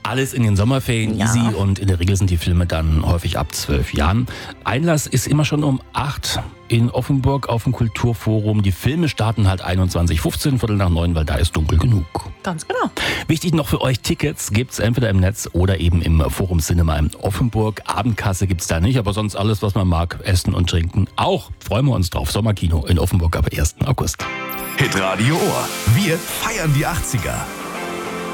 Alles in den Sommerferien, Ja. easy, und in der Regel sind die Filme dann häufig ab 12 Jahren. Einlass ist immer schon um 8 in Offenburg auf dem Kulturforum. Die Filme starten halt 21:15, 8:45, weil da ist dunkel genug. Ganz genau. Wichtig noch für euch, Tickets gibt's entweder im Netz oder eben im Forum Cinema in Offenburg. Abendkasse gibt's da nicht, aber sonst alles, was man mag, essen und trinken. Auch freuen wir uns drauf. Sommerkino in Offenburg ab 1. August. Hitradio Ohr. Wir feiern die 80er.